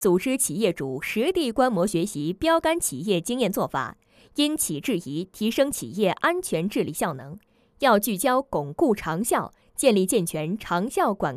组织企业主实地观摩学习标杆企业经验做法，因企制宜，提升企业安全治理效能。要聚焦巩固长效，建立健全长效管